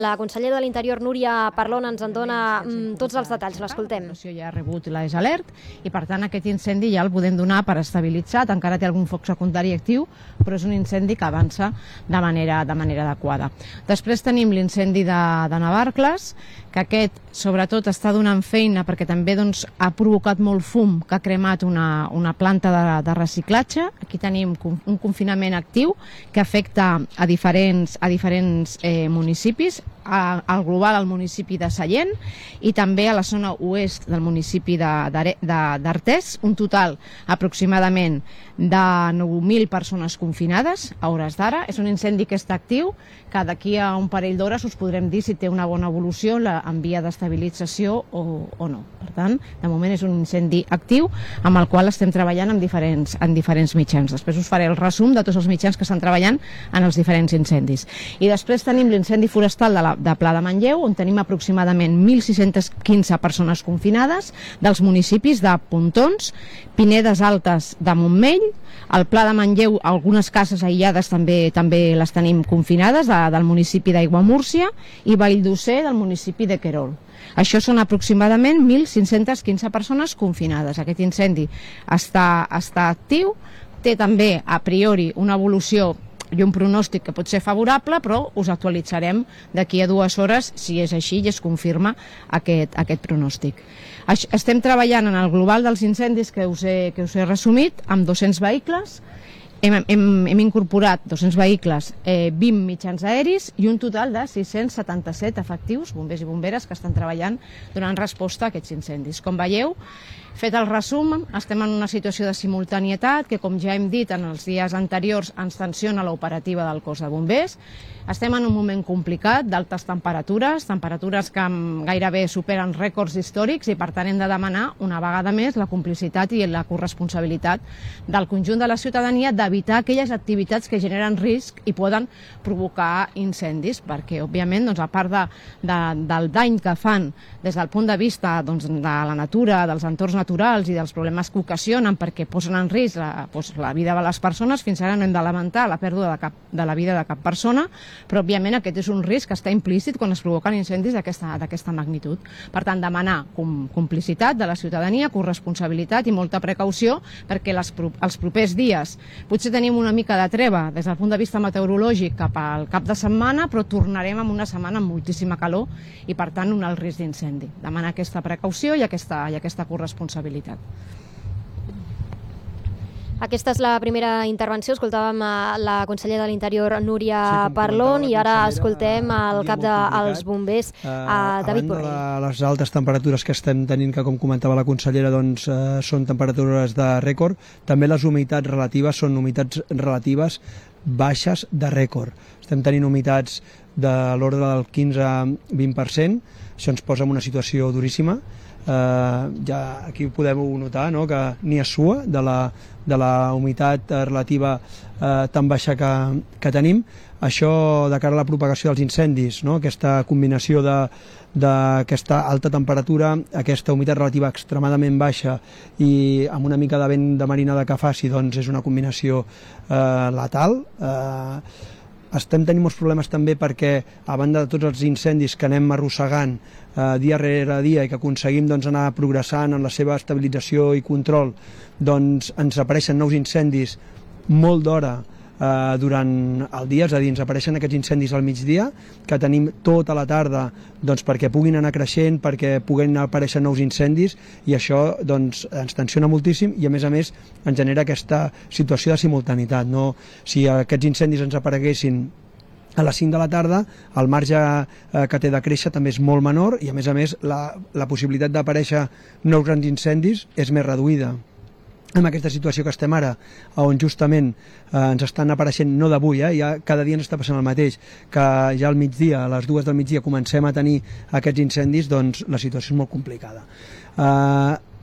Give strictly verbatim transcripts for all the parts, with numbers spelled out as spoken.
La consellera de l'Interior, Núria Parlon, ens en dona mm, tots els detalls. L'escoltem. La situació ja ha rebut l'A E S Alert i, per tant, aquest incendi ja el podem donar per estabilitzat. Encara té algun foc secundari actiu, però és un incendi que avança de manera, de manera adequada. Després tenim l'incendi de, de Navarcles, que aquest, sobretot, està donant feina perquè també doncs, ha provocat molt fum que ha cremat una, una planta de, de reciclatge. Aquí tenim un confinament actiu que afecta a diferents, a diferents eh, municipis, a, al global al municipi de Sallent i també a la zona oest del municipi d'Artés, un total aproximadament de nou mil persones confinades a hores d'ara. És un incendi que està actiu, que d'aquí a un parell d'hores us podrem dir si té una bona evolució la, en via d'estabilització o, o no. Per tant, de moment és un incendi actiu amb el qual estem treballant en diferents, en diferents mitjans. Després us faré el resum de tots els mitjans que estan treballant en els diferents incendis. I després tenim l'incendi forestal de, la, de Pla de Manlleu, on tenim aproximadament mil sis-centes quinze persones confinades dels municipis de Pontons, Pinedes Altes de Montmell, al Pla de Manlleu algunes cases aïllades també també les tenim confinades, de, del municipi d'Aiguamúrcia, i Valldosser del municipi de Querol. Això són aproximadament mil cinc-centes quinze persones confinades. Aquest incendi està, està actiu, té també a priori una evolució i un pronòstic que pot ser favorable, però us actualitzarem d'aquí a dues hores si és així i es confirma aquest, aquest pronòstic. Estem treballant en el global dels incendis que us he, que us he resumit amb dos-cents vehicles. Hem, hem, hem incorporat dos-cents vehicles, eh, vint mitjans aeris i un total de sis-cents setanta-set efectius, bombers i bomberes, que estan treballant donant resposta a aquests incendis. Com veieu, fet el resum, estem en una situació de simultanietat que, com ja hem dit en els dies anteriors, ens tensiona l'operativa del cos de bombers. Estem en un moment complicat d'altes temperatures, temperatures que gairebé superen rècords històrics i, per tant, hem de demanar una vegada més la complicitat i la corresponsabilitat del conjunt de la ciutadania d'evitar aquelles activitats que generen risc i poden provocar incendis, perquè, òbviament, doncs, a part de, de, del dany que fan des del punt de vista doncs, de la natura, dels entorns naturals i dels problemes que ocasionen perquè posen en risc la, doncs, la vida de les persones, fins ara no hem de lamentar la pèrdua de, cap, de la vida de cap persona, però òbviament aquest és un risc que està implícit quan es provoquen incendis d'aquesta magnitud. Per tant, demanar com, complicitat de la ciutadania, corresponsabilitat i molta precaució, perquè les, els propers dies potser tenim una mica de treva des del punt de vista meteorològic cap al cap de setmana, però tornarem amb una setmana amb moltíssima calor i, per tant, un alt risc d'incendi. Demanar aquesta precaució i aquesta, i aquesta corresponsabilitat. Aquesta és la primera intervenció. Escoltàvem la consellera de l'Interior, Núria sí, Parlon, i ara escoltem el cap dels bombers, uh, David Borrell. A banda de les altes temperatures que estem tenint, que com comentava la consellera, doncs, uh, són temperatures de rècord, també les humitats relatives són humitats relatives baixes de rècord. Estem tenint humitats de l'ordre del quinze a vint per cent, això ens posa en una situació duríssima. Uh, ja aquí podeu notar, no?, que ni es sua de la, de la humitat relativa uh, tan baixa que, que tenim. Això de cara a la propagació dels incendis, no?, aquesta combinació de d'aquesta alta temperatura, aquesta humitat relativa extremadament baixa i amb una mica de vent de marinada que faci, doncs és una combinació uh, letal. Uh, Estem tenint molts problemes també perquè, a banda de tots els incendis que anem arrossegant eh, dia rere dia i que aconseguim doncs, anar progressant en la seva estabilització i control, doncs ens apareixen nous incendis molt d'hora eh, durant el dia, és a dir, ens apareixen aquests incendis al migdia, que tenim tota la tarda doncs, perquè puguin anar creixent, perquè puguin aparèixer nous incendis, i això doncs, ens tensiona moltíssim i, a més a més, ens genera aquesta situació de simultaneïtat. No? Si aquests incendis ens apareguessin a les cinc de la tarda, el marge eh, que té de créixer també és molt menor i, a més a més, la, la possibilitat d'aparèixer nous grans incendis és més reduïda. En aquesta situació que estem ara, on justament eh, ens estan apareixent, no d'avui, eh, ja cada dia ens està passant el mateix, que ja al migdia, a les dues del migdia, comencem a tenir aquests incendis, doncs la situació és molt complicada. Eh,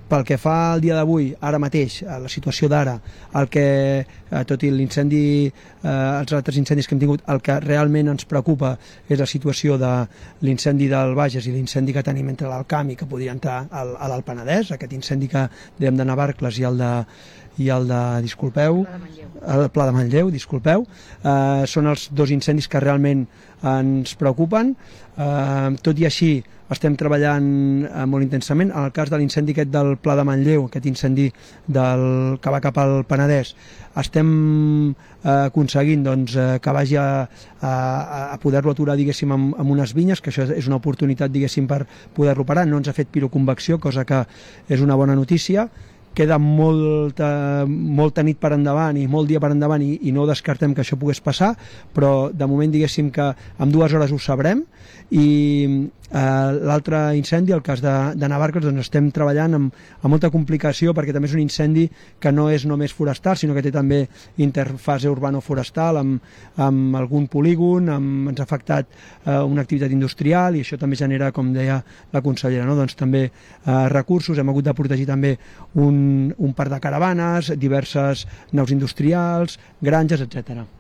pel que fa al dia d'avui, ara mateix, a la situació d'ara, el que, eh, tot i l'incendi, eh, els altres incendis que hem tingut, el que realment ens preocupa és la situació de l'incendi del Bages i l'incendi que tenim entre l'Alcamp i que podria entrar al, a l'Alt Penedès, aquest incendi que dèiem de Navarcles i el de i el de, disculpeu, el Pla de Manlleu, disculpeu, eh, són els dos incendis que realment ens preocupen. Eh, tot i així, estem treballant eh, molt intensament. En el cas de l'incendi aquest del Pla de Manlleu, aquest incendi del, que va cap al Penedès, estem eh, aconseguint doncs, eh, que vagi a, a, a poder-lo aturar, diguéssim, amb, amb unes vinyes, que això és una oportunitat, diguéssim, per poder-lo parar. No ens ha fet piroconvecció, cosa que és una bona notícia. Queda molta, molta nit per endavant i molt dia per endavant i, i no descartem que això pogués passar, però de moment diguéssim que en dues hores ho sabrem. I eh, l'altre incendi, el cas de, de Navarcles, doncs estem treballant amb, amb molta complicació perquè també és un incendi que no és només forestal, sinó que té també interfase urbano-forestal amb, amb algun polígon, amb, ens ha afectat eh, una activitat industrial i això també genera, com deia la consellera, no? Doncs també eh, recursos, hem hagut de protegir també un, un parc de caravanes, diverses naus industrials, granges, etcètera.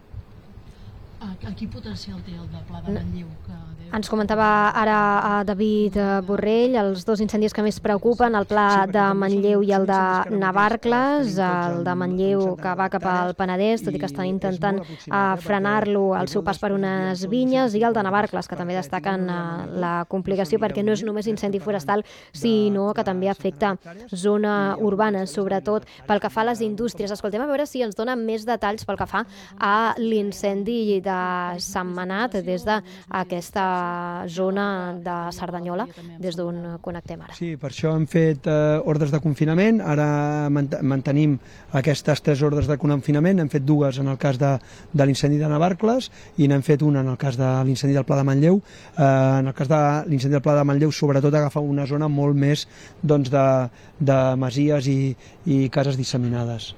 A quin potencial té el de Pla de Manlleu? Que ens comentava ara a David Borrell els dos incendis que més preocupen, el Pla de Manlleu i el de Navarcles, el de Manlleu que va cap al Penedès, tot i que estan intentant frenar-lo al seu pas per unes vinyes, i el de Navarcles, que també destaquen la complicació perquè no és només incendi forestal, sinó que també afecta zona urbana, sobretot pel que fa a les indústries. Escoltem a veure si ens donen més detalls pel que fa a l'incendi de Sentmenat des d'aquesta zona de Cerdanyola, des d'on connectem ara. Sí, per això hem fet eh, ordres de confinament, ara mantenim aquestes tres ordres de confinament, hem fet dues en el cas de, de l'incendi de Navarcles i n'hem fet una en el cas de l'incendi del Pla de Manlleu. Eh, en el cas de l'incendi del Pla de Manlleu, sobretot agafa una zona molt més doncs, de, de masies i, i cases disseminades.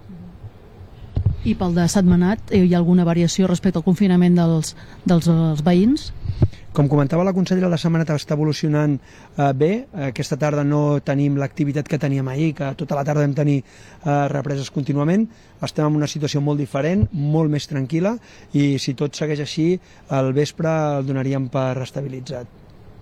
I pel de Sentmenat, hi ha alguna variació respecte al confinament dels, dels, dels veïns? Com comentava la consellera, la Sentmenat està evolucionant eh, bé. Aquesta tarda no tenim l'activitat que teníem ahir, que tota la tarda vam tenir eh, represes contínuament. Estem en una situació molt diferent, molt més tranquil·la, i si tot segueix així, al vespre el donaríem per estabilitzat.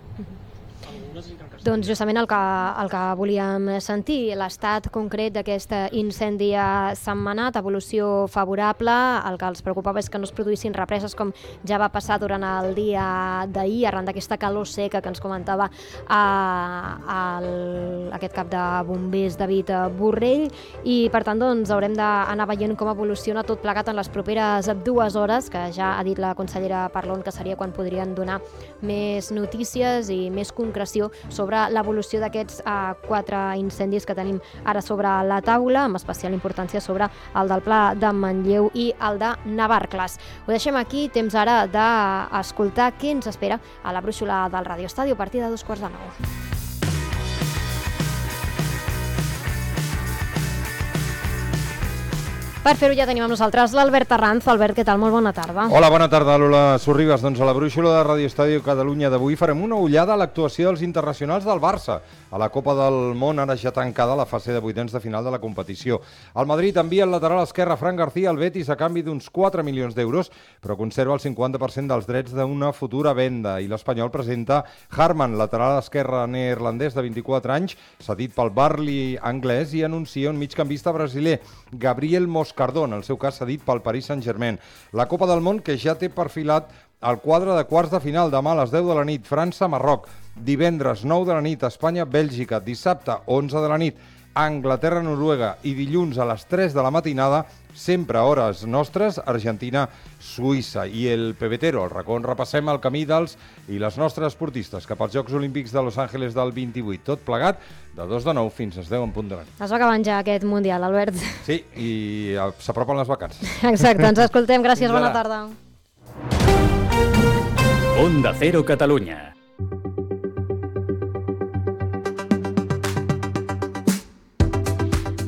Doncs justament el que, el que volíem sentir, l'estat concret d'aquest incendi a Sentmenat, evolució favorable. El que els preocupava és que no es produïssin represes com ja va passar durant el dia d'ahir, arran d'aquesta calor seca que ens comentava a, a el, aquest cap de bombers David Borrell, i per tant doncs, haurem d'anar veient com evoluciona tot plegat en les properes dues hores, que ja ha dit la consellera Parlon que seria quan podrien donar més notícies i més concreció sobre l'evolució d'aquests eh, quatre incendis que tenim ara sobre la taula, amb especial importància sobre el del Pla de Manlleu i el de Navarcles. Ho deixem aquí, temps ara d'escoltar què ens espera a la brúixola del Radio Estadio a partir de dos quarts de nou. Per fer-ho ja tenim amb nosaltres l'Albert Arranz. Albert, què tal? Molt bona tarda. Hola, bona tarda, Lola Sorribas. Doncs a la brúixola de Radio Estadio Catalunya d'avui farem una ullada a l'actuació dels internacionals del Barça a la Copa del Món, ara ja tancada la fase de vuitens de final de la competició. El Madrid envia el lateral esquerre Fran García al Betis a canvi d'uns quatre milions d'euros, però conserva el cinquanta per cent dels drets d'una futura venda, i l'Espanyol presenta Harman, lateral esquerre neerlandès de vint-i-quatre anys, cedit pel Burnley anglès, i anuncia un migcampista brasiler, Gabriel Moscardó, en el seu cas cedit pel Paris Saint-Germain. La Copa del Món, que ja té perfilat el quadre de quarts de final, demà a les deu de la nit, França-Marroc, divendres nou de la nit, Espanya-Bèlgica, dissabte onze de la nit, Anglaterra-Noruega, i dilluns a les tres de la matinada, sempre a hores nostres, Argentina-Suïssa. I el pebetero, el racó on repassem el camí dels i les nostres esportistes cap als Jocs Olímpics de Los Angeles del vint-i-vuit. Tot plegat de dos de nou fins als deu en punt de la nit. Es va acabant ja aquest Mundial, Albert. Sí, i s'apropen les vacances. Exacte, ens escoltem. Gràcies, bona tarda. Onda Cero Catalunya.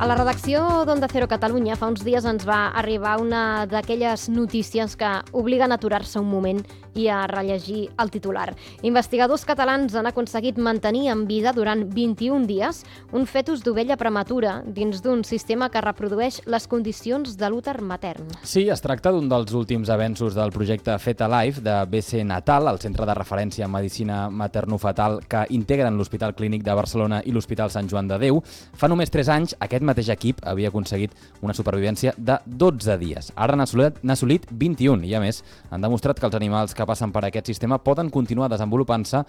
A la redacció d'Onda Cero Catalunya fa uns dies ens va arribar una d'aquelles notícies que obliguen a aturar-se un moment i a rellegir el titular. Investigadors catalans han aconseguit mantenir en vida durant vint-i-un dies un fetus d'ovella prematura dins d'un sistema que reprodueix les condicions de l'úter matern. Sí, es tracta d'un dels últims avenços del projecte Fetalife de B C Natal, el centre de referència en medicina maternofetal que integren l'Hospital Clínic de Barcelona i l'Hospital Sant Joan de Déu. Fa només tres anys, aquest mateix equip havia aconseguit una supervivència de dotze dies. Ara n'ha assolit, n'ha assolit vint-i-un i, a més, han demostrat que els animals que passen per aquest sistema poden continuar desenvolupant-se